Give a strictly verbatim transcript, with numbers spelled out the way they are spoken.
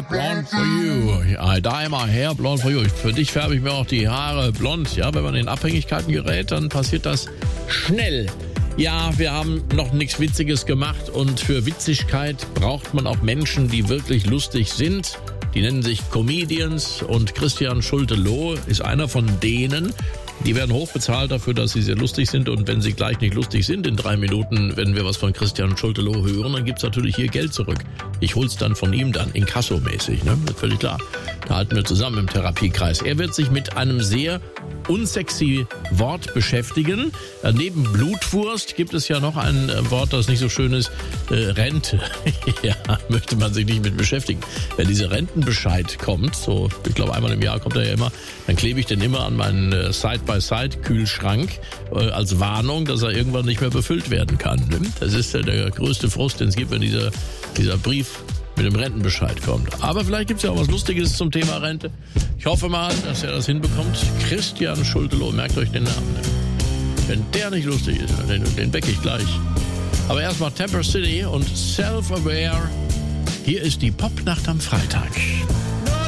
Blonde for you. I dye my hair blonde for you. Für dich färbe ich mir auch die Haare blond. Ja, wenn man in Abhängigkeiten gerät, dann passiert das schnell. Ja, wir haben noch nichts Witziges gemacht und für Witzigkeit braucht man auch Menschen, die wirklich lustig sind. Die nennen sich Comedians und Christian Schulte-Loh ist einer von denen. Die werden hochbezahlt dafür, dass sie sehr lustig sind und wenn sie gleich nicht lustig sind in drei Minuten, wenn wir was von Christian Schulte-Loh hören, dann gibt's natürlich hier Geld zurück. Ich hol's dann von ihm dann, Inkasso-mäßig, ne? Das ist völlig klar. Da halten wir zusammen im Therapiekreis. Er wird sich mit einem sehr unsexy Wort beschäftigen. Äh, neben Blutwurst gibt es ja noch ein äh, Wort, das nicht so schön ist, äh, Rente. Ja, möchte man sich nicht mit beschäftigen. Wenn dieser Rentenbescheid kommt, so, ich glaube einmal im Jahr kommt er ja immer, dann klebe ich den immer an meinen äh, Side-by-Side-Kühlschrank äh, als Warnung, dass er irgendwann nicht mehr befüllt werden kann. Ne? Das ist äh, der größte Frust, den es gibt, wenn dieser, dieser Brief mit dem Rentenbescheid kommt. Aber vielleicht gibt es ja auch was Lustiges zum Thema Rente. Ich hoffe mal, dass er das hinbekommt. Christian Schulte-Loh, merkt euch den Namen. Wenn der nicht lustig ist, den, den wecke ich gleich. Aber erstmal Temper City und Self-Aware. Hier ist die Popnacht am Freitag.